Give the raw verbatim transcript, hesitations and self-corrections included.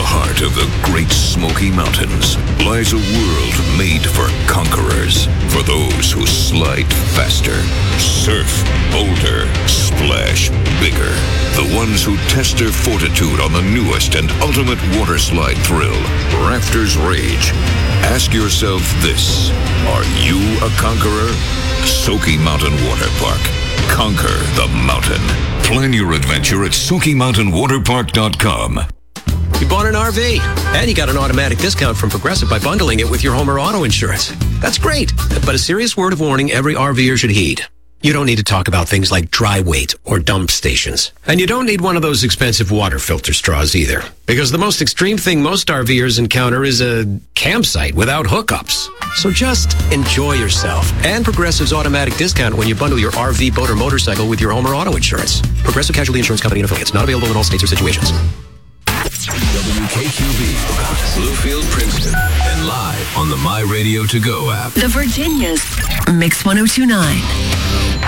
heart of the Great Smoky Mountains lies a world made for conquerors, for those who slide faster, surf bolder, splash bigger, the ones who test their fortitude on the newest and ultimate water slide thrill, Rafters Rage. Ask yourself this: are you a conqueror? Smoky Mountain Water Park. Conquer the mountain. Plan your adventure at smoky mountain water park dot com. You bought an R V, and you got an automatic discount from Progressive by bundling it with your home or auto insurance. That's great, but a serious word of warning every RVer should heed. You don't need to talk about things like dry weight or dump stations. And you don't need one of those expensive water filter straws either. Because the most extreme thing most RVers encounter is a campsite without hookups. So just enjoy yourself. And Progressive's automatic discount when you bundle your R V, boat, or motorcycle with your home or auto insurance. Progressive Casualty Insurance Company and Affiliates. Not available in all states or situations. W K Q B, Bluefield, Princeton, and live on the My Radio To Go app. The Virginias, Mix one oh two point nine.